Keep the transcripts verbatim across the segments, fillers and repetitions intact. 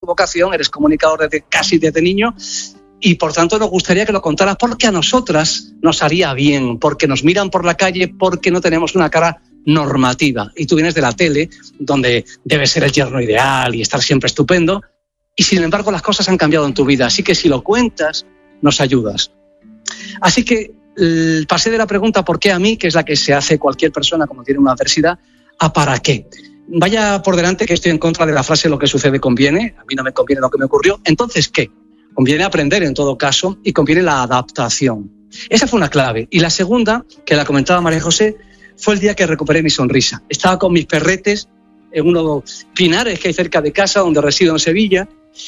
vocación, eres comunicador desde casi desde niño y por tanto nos gustaría que lo contaras porque a nosotras nos haría bien, porque nos miran por la calle, porque no tenemos una cara normativa. Y tú vienes de la tele, donde debe ser el yerno ideal y estar siempre estupendo, y sin embargo las cosas han cambiado en tu vida, así que si lo cuentas, nos ayudas. Así que eh, pasé de la pregunta ¿por qué a mí?, que es la que se hace cualquier persona cuando tiene una adversidad, a ¿para qué? Vaya por delante que estoy en contra de la frase lo que sucede conviene, a mí no me conviene lo que me ocurrió, entonces ¿qué? Conviene aprender en todo caso y conviene la adaptación. Esa fue una clave. Y la segunda, que la comentaba María José, fue el día que recuperé mi sonrisa. Estaba con mis perretes en unos pinares que hay cerca de casa, donde resido en Sevilla,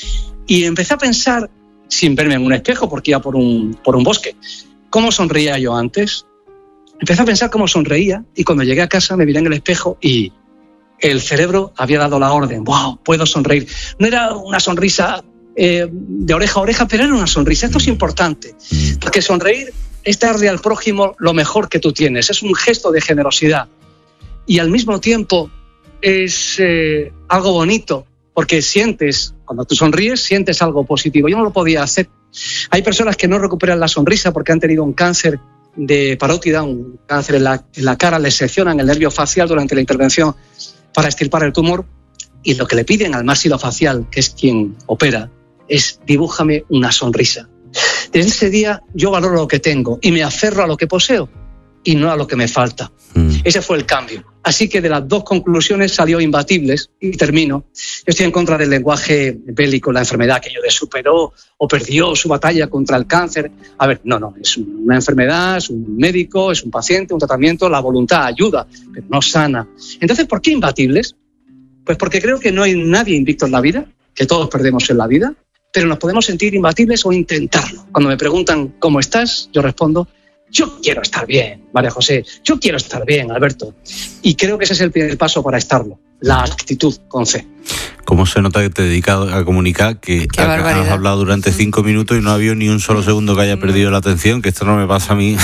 y empecé a pensar, sin verme en un espejo, porque iba por un, por un bosque, ¿cómo sonreía yo antes? Empecé a pensar cómo sonreía, y cuando llegué a casa me miré en el espejo y el cerebro había dado la orden. ¡Wow! Puedo sonreír. No era una sonrisa eh, de oreja a oreja, pero era una sonrisa. Esto es importante, porque sonreír es darle al prójimo lo mejor que tú tienes. Es un gesto de generosidad. Y al mismo tiempo es eh, algo bonito, porque sientes, cuando tú sonríes, sientes algo positivo. Yo no lo podía hacer. Hay personas que no recuperan la sonrisa porque han tenido un cáncer de parótida, un cáncer en la, en la cara, les seccionan el nervio facial durante la intervención para extirpar el tumor, y lo que le piden al maxilofacial, que es quien opera, es dibújame una sonrisa. Desde ese día yo valoro lo que tengo y me aferro a lo que poseo y no a lo que me falta. Mm. Ese fue el cambio. Así que de las dos conclusiones salió imbatibles, y termino. Yo estoy en contra del lenguaje bélico, la enfermedad que yo de superó o perdió su batalla contra el cáncer. A ver, no, no, es una enfermedad, es un médico, es un paciente, un tratamiento, la voluntad ayuda, pero no sana. Entonces, ¿por qué imbatibles? Pues porque creo que no hay nadie invicto en la vida, que todos perdemos en la vida, pero nos podemos sentir imbatibles o intentarlo. Cuando me preguntan ¿cómo estás?, yo respondo: yo quiero estar bien, María José, yo quiero estar bien, Alberto. Y creo que ese es el primer paso para estarlo, la actitud con C. ¿Cómo se nota que te dedicas a comunicar? Que has hablado durante cinco minutos y no ha habido ni un solo segundo que haya perdido la atención, que esto no me pasa a mí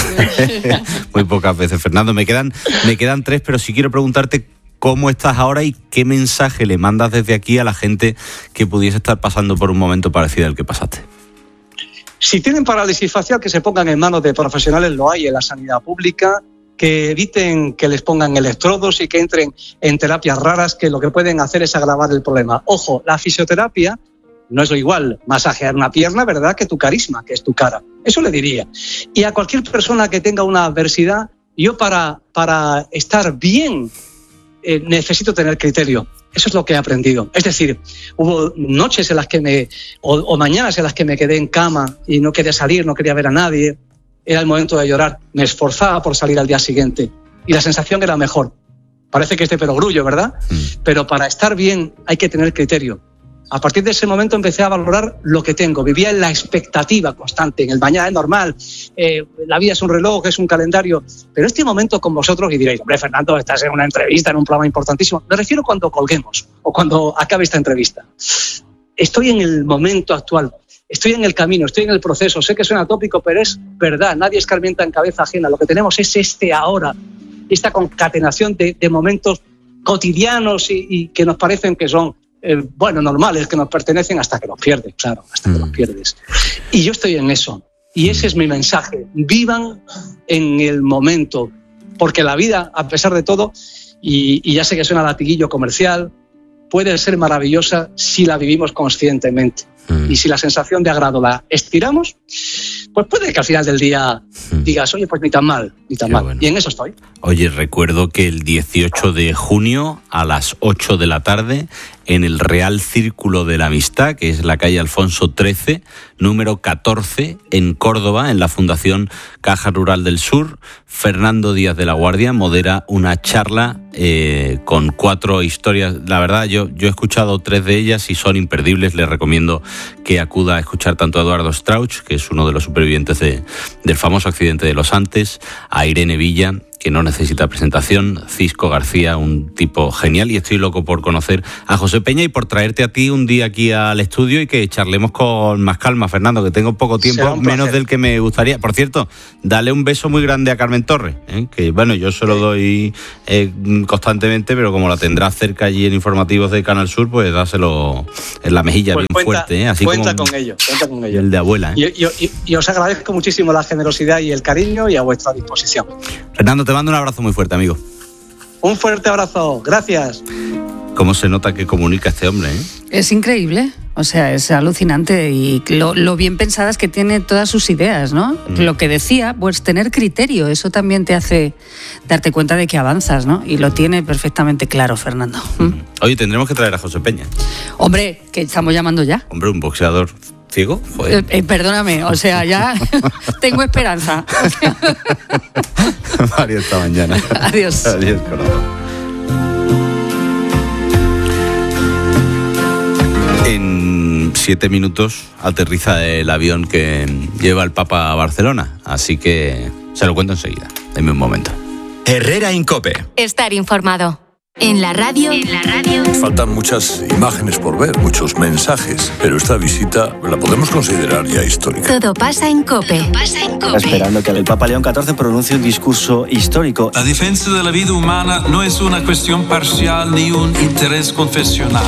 muy pocas veces. Fernando, me quedan, me quedan tres, pero sí quiero preguntarte cómo estás ahora y qué mensaje le mandas desde aquí a la gente que pudiese estar pasando por un momento parecido al que pasaste. Si tienen parálisis facial, que se pongan en manos de profesionales, lo hay en la sanidad pública, que eviten que les pongan electrodos y que entren en terapias raras, que lo que pueden hacer es agravar el problema. Ojo, la fisioterapia no es lo igual masajear una pierna, ¿verdad?, que tu carisma, que es tu cara. Eso le diría. Y a cualquier persona que tenga una adversidad, yo para, para estar bien eh, necesito tener criterio. Eso es lo que he aprendido. Es decir, hubo noches en las que me, o, o mañanas en las que me quedé en cama y no quería salir, no quería ver a nadie. Era el momento de llorar. Me esforzaba por salir al día siguiente y la sensación era mejor. Parece que es de perogrullo, ¿verdad? Mm. Pero para estar bien hay que tener criterio. A partir de ese momento empecé a valorar lo que tengo. Vivía en la expectativa constante, en el mañana es normal, eh, la vida es un reloj, es un calendario. Pero este momento con vosotros, y diréis, hombre, Fernando, estás en una entrevista, en un programa importantísimo. Me refiero cuando colguemos o cuando acabe esta entrevista. Estoy en el momento actual, estoy en el camino, estoy en el proceso. Sé que suena tópico, pero es verdad. Nadie escarmienta en cabeza ajena. Lo que tenemos es este ahora, esta concatenación de, de momentos cotidianos y, y que nos parecen que son Eh, bueno, normales, que nos pertenecen hasta que los pierdes, claro, hasta mm. que los pierdes. Y yo estoy en eso. Y ese es mi mensaje. Vivan en el momento. Porque la vida, a pesar de todo, y, y ya sé que suena latiguillo comercial, puede ser maravillosa si la vivimos conscientemente. Mm. Y si la sensación de agrado la estiramos, pues puede que al final del día mm. digas, oye, pues ni tan mal, ni tan Qué mal. Bueno. Y en eso estoy. Oye, recuerdo que el dieciocho de junio a las ocho de la tarde, en el Real Círculo de la Amistad, que es la calle Alfonso trece, número catorce, en Córdoba, en la Fundación Caja Rural del Sur, Fernando Díaz de la Guardia modera una charla eh, con cuatro historias. La verdad, yo, yo he escuchado tres de ellas y son imperdibles. Les recomiendo que acuda a escuchar tanto a Eduardo Strauch, que es uno de los supervivientes de, del famoso accidente de Los Andes, a Irene Villa que no necesita presentación, Cisco García, un tipo genial, y estoy loco por conocer a José Peña y por traerte a ti un día aquí al estudio y que charlemos con más calma, Fernando, que tengo poco tiempo, menos del que me gustaría. Por cierto, dale un beso muy grande a Carmen Torres, ¿eh? Que bueno, yo se lo doy eh, constantemente, pero como la tendrás cerca allí en informativos de Canal Sur, pues dáselo en la mejilla, pues bien cuenta, fuerte, ¿eh? Así cuenta como con ello, cuenta con ello. El de abuela, ¿eh? Y, y, y, y os agradezco muchísimo la generosidad y el cariño y a vuestra disposición. Fernando, te mando un abrazo muy fuerte, amigo. Un fuerte abrazo, gracias. ¿Cómo se nota que comunica este hombre, eh? Es increíble, o sea, es alucinante y lo, lo bien pensadas que tiene todas sus ideas, ¿no? Mm. Lo que decía, pues tener criterio, eso también te hace darte cuenta de que avanzas, ¿no? Y lo tiene perfectamente claro, Fernando. Mm. Oye, tendremos que traer a José Peña. Hombre, que estamos llamando ya. Hombre, un boxeador ciego. Eh, eh, perdóname, o sea, ya tengo esperanza. Mario, esta mañana. Adiós. Adiós, corazón. En siete minutos aterriza el avión que lleva el Papa a Barcelona, así que se lo cuento enseguida. Deme un momento. Herrera Incope. Estar informado. En la radio. En la radio. Faltan muchas imágenes por ver, muchos mensajes, pero esta visita la podemos considerar ya histórica. Todo pasa en COPE. Todo pasa en COPE. Esperando que el Papa León catorce pronuncie un discurso histórico. La defensa de la vida humana no es una cuestión parcial ni un interés confesional.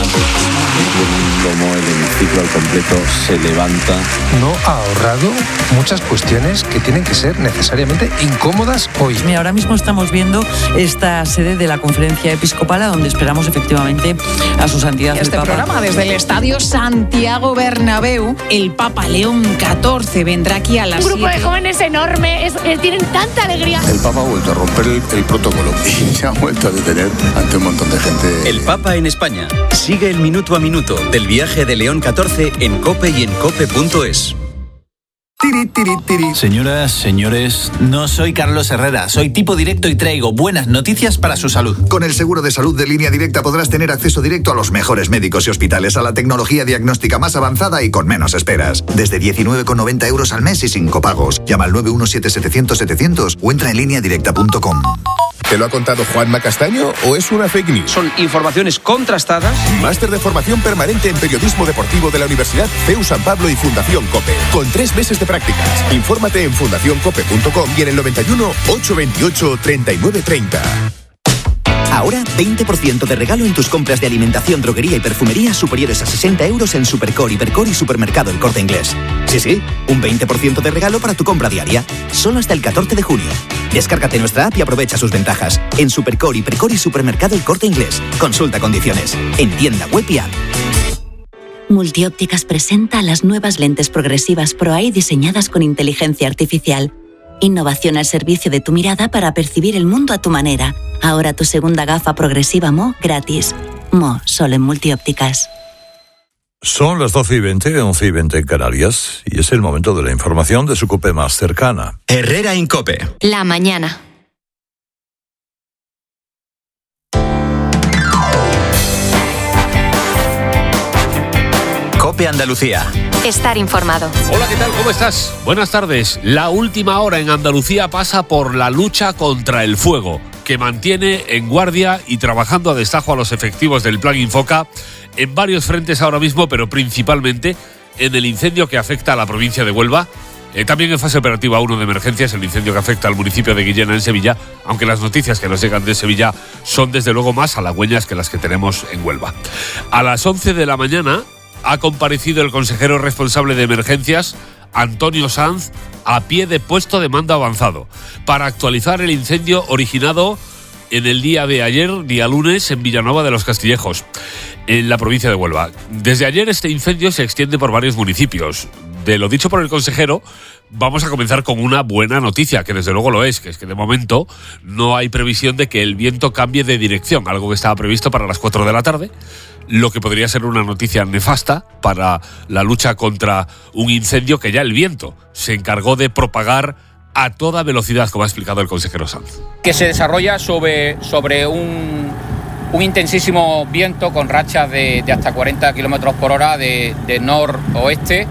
Como el hemiciclo al completo se levanta. No ha ahorrado muchas cuestiones que tienen que ser necesariamente incómodas hoy. Mira, ahora mismo estamos viendo esta sede de la Conferencia Episcopal, donde esperamos efectivamente a su santidad este el Papa. Programa desde el Estadio Santiago Bernabéu. El Papa León catorce vendrá aquí a las Un grupo siete. de jóvenes enorme, es, es, tienen tanta alegría. El Papa ha vuelto a romper el, el protocolo y se ha vuelto a detener ante un montón de gente. El Papa en España. Sigue el minuto a minuto del viaje de León catorce en COPE y en cope punto es. Tiri, tiri, tiri. Señoras, señores, no soy Carlos Herrera, soy tipo directo y traigo buenas noticias para su salud. Con el seguro de salud de Línea Directa podrás tener acceso directo a los mejores médicos y hospitales, a la tecnología diagnóstica más avanzada y con menos esperas. Desde diecinueve con noventa euros al mes y sin copagos. Llama al nueve uno siete setecientos setecientos o entra en línea directa punto com. ¿Te lo ha contado Juanma Castaño o es una fake news? Son informaciones contrastadas. Máster de formación permanente en periodismo deportivo de la Universidad C E U San Pablo y Fundación COPE. Con tres meses de prácticas. Infórmate en fundación cope punto com y en el noventa y uno, ochocientos veintiocho, treinta y nueve treinta. Ahora, veinte por ciento de regalo en tus compras de alimentación, droguería y perfumería superiores a sesenta euros en Supercore, Hipercor y Supermercado El Corte Inglés. Sí, sí, un veinte por ciento de regalo para tu compra diaria. Solo hasta el catorce de junio. Descárgate nuestra app y aprovecha sus ventajas. En Supercore, Hipercor y Supermercado El Corte Inglés. Consulta condiciones. En tienda web y app. Multiópticas presenta las nuevas lentes progresivas Pro Eye diseñadas con inteligencia artificial. Innovación al servicio de tu mirada para percibir el mundo a tu manera. Ahora tu segunda gafa progresiva M O gratis. M O, solo en Multiópticas. Son las doce y veinte, once y veinte en Canarias, y es el momento de la información de su COPE más cercana. Herrera Incope. La mañana. COPE Andalucía. Estar informado. Hola, ¿qué tal? ¿Cómo estás? Buenas tardes. La última hora en Andalucía pasa por la lucha contra el fuego, que mantiene en guardia y trabajando a destajo a los efectivos del Plan Infoca en varios frentes ahora mismo, pero principalmente en el incendio que afecta a la provincia de Huelva. Eh, también en fase operativa uno de emergencias, el incendio que afecta al municipio de Guillena en Sevilla, aunque las noticias que nos llegan de Sevilla son desde luego más halagüeñas que las que tenemos en Huelva. A las once de la mañana ha comparecido el consejero responsable de emergencias, Antonio Sanz, a pie de puesto de mando avanzado, para actualizar el incendio originado en el día de ayer, día lunes, en Villanueva de los Castillejos, en la provincia de Huelva. Desde ayer este incendio se extiende por varios municipios. De lo dicho por el consejero, vamos a comenzar con una buena noticia, que desde luego lo es, que es que de momento no hay previsión de que el viento cambie de dirección, algo que estaba previsto para las cuatro de la tarde, lo que podría ser una noticia nefasta para la lucha contra un incendio que ya el viento se encargó de propagar a toda velocidad, como ha explicado el consejero Sanz. Que se desarrolla sobre, sobre un, un intensísimo viento con rachas de, de hasta cuarenta kilómetros por hora de, de noroeste,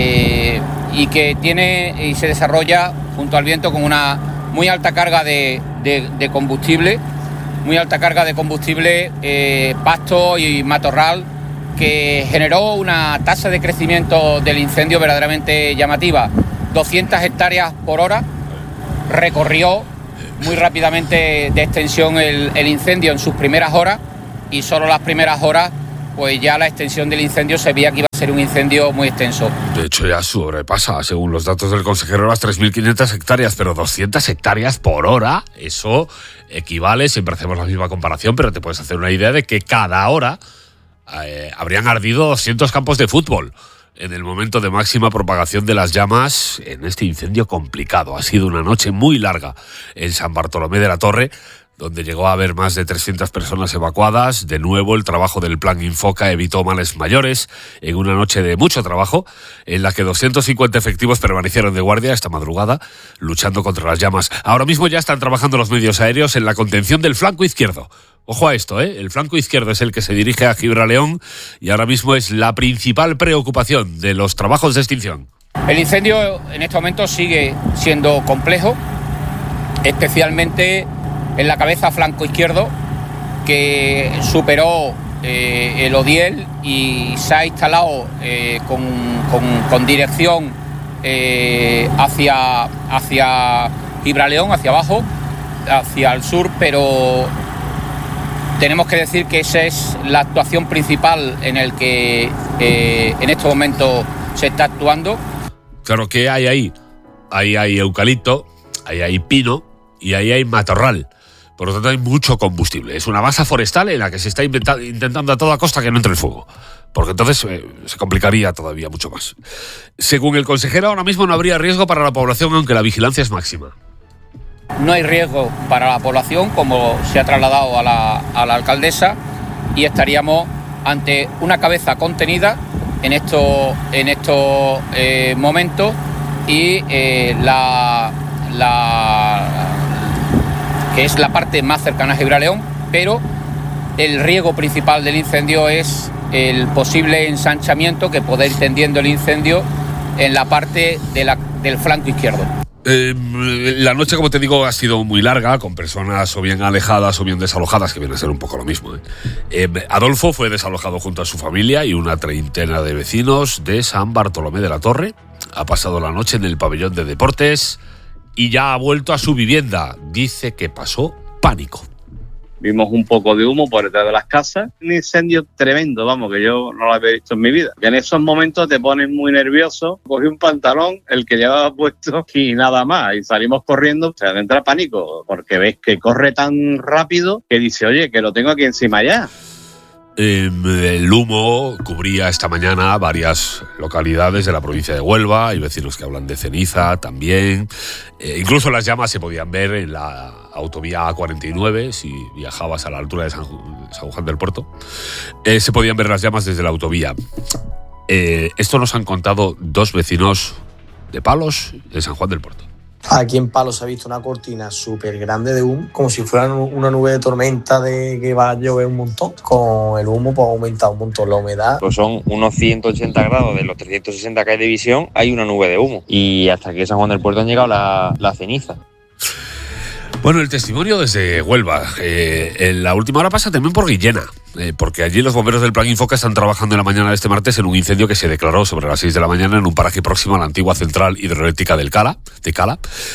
eh, y que tiene y se desarrolla junto al viento con una muy alta carga de, de, de combustible, muy alta carga de combustible, eh, pasto y matorral, que generó una tasa de crecimiento del incendio verdaderamente llamativa. doscientas hectáreas por hora, recorrió muy rápidamente de extensión el, el incendio en sus primeras horas, y solo las primeras horas pues ya la extensión del incendio se veía que iba a ser un incendio muy extenso. De hecho ya sobrepasa, según los datos del consejero, las tres mil quinientas hectáreas, pero doscientas hectáreas por hora, eso equivale, siempre hacemos la misma comparación, pero te puedes hacer una idea de que cada hora eh, habrían ardido doscientos campos de fútbol en el momento de máxima propagación de las llamas en este incendio complicado. Ha sido una noche muy larga en San Bartolomé de la Torre, donde llegó a haber más de trescientas personas evacuadas. De nuevo, el trabajo del Plan Infoca evitó males mayores en una noche de mucho trabajo, en la que doscientos cincuenta efectivos permanecieron de guardia esta madrugada, luchando contra las llamas. Ahora mismo ya están trabajando los medios aéreos en la contención del flanco izquierdo. Ojo a esto, ¿eh? El flanco izquierdo es el que se dirige a Gibraleón y ahora mismo es la principal preocupación de los trabajos de extinción. El incendio en este momento sigue siendo complejo, especialmente en la cabeza flanco izquierdo, que superó eh, el Odiel y se ha instalado eh, con, con, con dirección eh, hacia, hacia Gibraleón, hacia abajo, hacia el sur, pero tenemos que decir que esa es la actuación principal en el que eh, en este momento se está actuando. Claro, que hay ahí, ahí hay eucalipto, ahí hay pino y ahí hay matorral. Por lo tanto, hay mucho combustible. Es una masa forestal en la que se está inventa- intentando a toda costa que no entre el fuego, porque entonces eh, se complicaría todavía mucho más. Según el consejero, ahora mismo no habría riesgo para la población, aunque la vigilancia es máxima. No hay riesgo para la población, como se ha trasladado a la, a la alcaldesa, y estaríamos ante una cabeza contenida en estos en estos eh, momentos, y eh, la, la que es la parte más cercana a Gibraleón, pero el riesgo principal del incendio es el posible ensanchamiento que puede ir tendiendo el incendio en la parte de la, del flanco izquierdo. Eh, la noche, como te digo, ha sido muy larga, con personas o bien alejadas o bien desalojadas, que viene a ser un poco lo mismo. ¿eh? Eh, Adolfo fue desalojado junto a su familia y una treintena de vecinos de San Bartolomé de la Torre. Ha pasado la noche en el pabellón de deportes y ya ha vuelto a su vivienda. Dice que pasó pánico. Vimos un poco de humo por detrás de las casas. Un incendio tremendo, vamos, que yo no lo había visto en mi vida. Y en esos momentos te pones muy nervioso. Cogí un pantalón, el que llevaba puesto, y nada más. Y salimos corriendo, se entra pánico, porque ves que corre tan rápido que dice, oye, que lo tengo aquí encima ya. Eh, el humo cubría esta mañana varias localidades de la provincia de Huelva. Hay vecinos que hablan de ceniza también. Eh, incluso las llamas se podían ver en la autovía A cuarenta y nueve, si viajabas a la altura de San, San Juan del Puerto. Eh, se podían ver las llamas desde la autovía. Eh, esto nos han contado dos vecinos de Palos, de San Juan del Puerto. Aquí en Palos se ha visto una cortina súper grande de humo, como si fuera una nube de tormenta de que va a llover un montón. Con el humo pues ha aumentado un montón la humedad. Pues son unos ciento ochenta grados de los trescientos sesenta que hay de visión, hay una nube de humo. Y hasta aquí en San Juan del Puerto han llegado la, la ceniza. Bueno, el testimonio desde Huelva. Eh, en la última hora pasa también por Guillena, eh, porque allí los bomberos del Plan Infoca están trabajando en la mañana de este martes en un incendio que se declaró sobre las seis de la mañana en un paraje próximo a la antigua central hidroeléctrica del Cala, de Cala.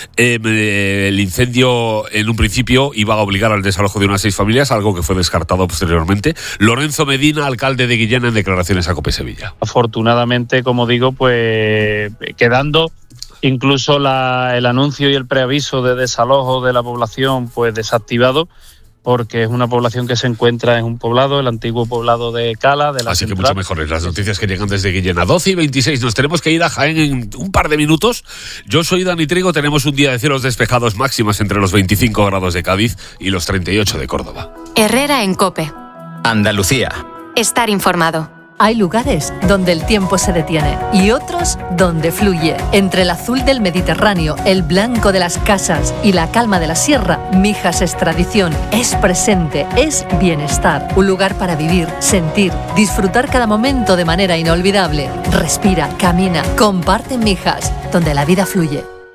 Eh, el incendio, en un principio, iba a obligar al desalojo de unas seis familias, algo que fue descartado posteriormente. Lorenzo Medina, alcalde de Guillena, en declaraciones a COPE Sevilla. Afortunadamente, como digo, pues quedando incluso la, el anuncio y el preaviso de desalojo de la población pues desactivado, porque es una población que se encuentra en un poblado, el antiguo poblado de Cala, de la Así central. que mucho mejores las noticias que llegan desde Guillena. doce y veintiséis, nos tenemos que ir a Jaén en un par de minutos. Yo soy Dani Trigo, tenemos un día de cielos despejados, máximas entre los veinticinco grados de Cádiz y los treinta y ocho de Córdoba. Herrera en COPE. Andalucía. Estar informado. Hay lugares donde el tiempo se detiene y otros donde fluye. Entre el azul del Mediterráneo, el blanco de las casas y la calma de la sierra, Mijas es tradición, es presente, es bienestar. Un lugar para vivir, sentir, disfrutar cada momento de manera inolvidable. Respira, camina, comparte en Mijas, donde la vida fluye.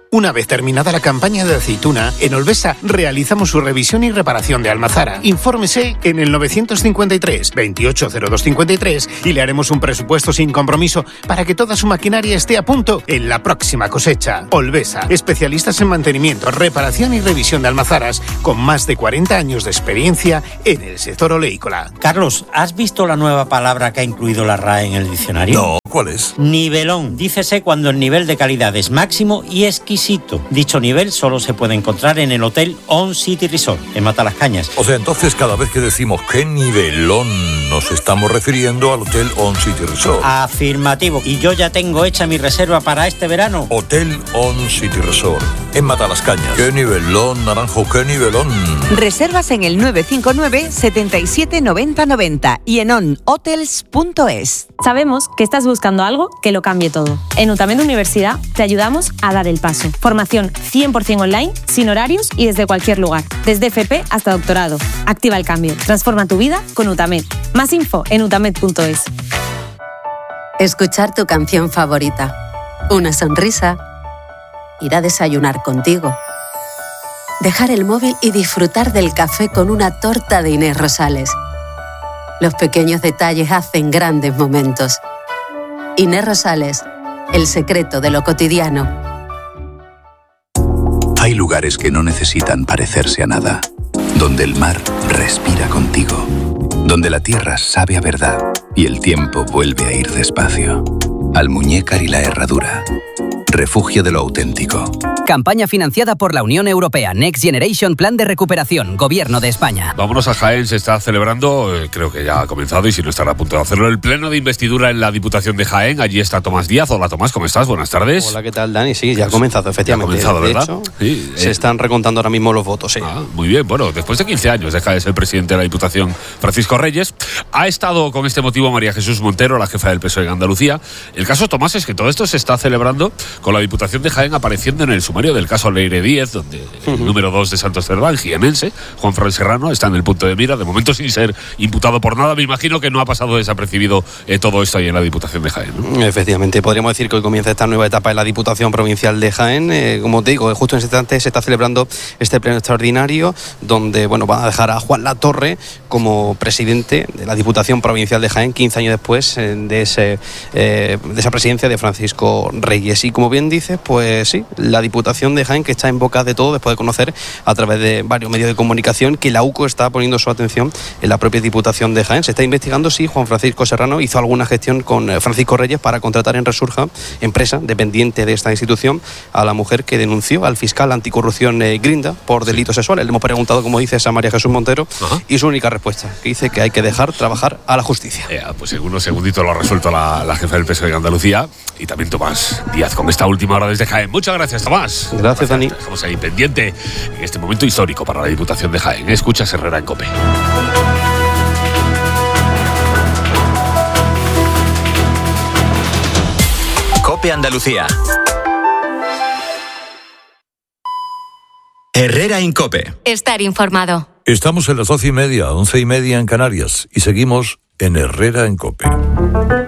Una vez terminada la campaña de aceituna, en Olvesa realizamos su revisión y reparación de almazara. Infórmese en el novecientos cincuenta y tres, veintiocho cero dos cincuenta y tres y le haremos un presupuesto sin compromiso para que toda su maquinaria esté a punto en la próxima cosecha. Olvesa, especialistas en mantenimiento, reparación y revisión de almazaras, con más de cuarenta años de experiencia en el sector oleícola. Carlos, ¿has visto la nueva palabra que ha incluido la R A E en el diccionario? No, ¿cuál es? Nivelón. Dícese cuando el nivel de calidad es máximo y exquisito. Dicho nivel solo se puede encontrar en el Hotel On City Resort, en Matalascañas. O sea, entonces cada vez que decimos qué nivelón, nos estamos refiriendo al Hotel On City Resort. Afirmativo. Y yo ya tengo hecha mi reserva para este verano. Hotel On City Resort, en Matalascañas. Qué nivelón, Naranjo, qué nivelón. Reservas en el nueve cinco nueve, setenta y siete, noventa noventa y en on hotels punto es. Sabemos que estás buscando algo que lo cambie todo. En UTAMED Universidad te ayudamos a dar el paso. Formación cien por ciento online, sin horarios y desde cualquier lugar. Desde F P hasta doctorado. Activa el cambio. Transforma tu vida con UTAMED. Más info en utamed punto es. Escuchar tu canción favorita. Una sonrisa. Ir a desayunar contigo. Dejar el móvil y disfrutar del café con una torta de Inés Rosales. Los pequeños detalles hacen grandes momentos. Inés Rosales, el secreto de lo cotidiano. Hay lugares que no necesitan parecerse a nada, donde el mar respira contigo, donde la tierra sabe a verdad y el tiempo vuelve a ir despacio. Almuñécar y la Herradura. Refugio de lo auténtico. Campaña financiada por la Unión Europea. Next Generation Plan de Recuperación. Gobierno de España. Vámonos a Jaén. Se está celebrando, eh, creo que ya ha comenzado y si no estará a punto de hacerlo, el pleno de investidura en la Diputación de Jaén. Allí está Tomás Díaz. Hola Tomás, ¿cómo estás? Buenas tardes. Hola, ¿qué tal, Dani? Sí, ya ha comenzado, efectivamente. Ya ha comenzado, de ¿verdad? hecho, sí, se eh. están recontando ahora mismo los votos, sí. Ah, muy bien, bueno, después de quince años deja de ser presidente de la Diputación Francisco Reyes. Ha estado con este motivo María Jesús Montero, la jefa del P S O E en Andalucía. El caso, Tomás, es que todo esto se está celebrando con la Diputación de Jaén apareciendo en el sumario del caso Leire Díez, donde el uh-huh. número dos de Santos Cerdán, jienense, Juan Fran Serrano, está en el punto de mira, de momento sin ser imputado por nada. Me imagino que no ha pasado desapercibido eh, todo esto ahí en la Diputación de Jaén, ¿no? Efectivamente, podríamos decir que hoy comienza esta nueva etapa en la Diputación Provincial de Jaén. Eh, como te digo, justo en este instante se está celebrando este pleno extraordinario, donde bueno, van a dejar a Juan Latorre como presidente de la Diputación Provincial de Jaén, quince años después eh, de, ese, eh, de esa presidencia de Francisco Reyes. Y como bien dices, pues sí, la Diputación de Jaén, que está en boca de todo después de conocer a través de varios medios de comunicación que la U C O está poniendo su atención en la propia Diputación de Jaén. Se está investigando si Juan Francisco Serrano hizo alguna gestión con Francisco Reyes para contratar en Resurja, empresa dependiente de esta institución, a la mujer que denunció al fiscal anticorrupción eh, Grinda por delitos sí. sexuales. Le hemos preguntado, como dices, a María Jesús Montero Ajá. y su única respuesta, que dice que hay que dejar trabajar a la justicia. Eh, pues en unos segunditos lo ha resuelto la, la jefa del P S O E de Andalucía y también Tomás Díaz con esta última hora desde Jaén. Muchas gracias, Tomás. Gracias, gracias Dani. Estamos ahí pendiente en este momento histórico para la Diputación de Jaén. Escuchas Herrera en COPE. COPE Andalucía. Herrera en COPE. Estar informado. Estamos en las doce y media, once y media en Canarias y seguimos en Herrera en COPE.